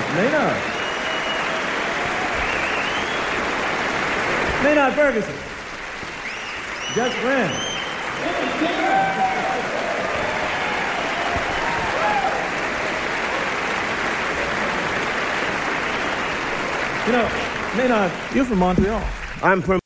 Maynard. Maynard Ferguson. Just Grant. You know, Maynard, you're from Montreal. I'm from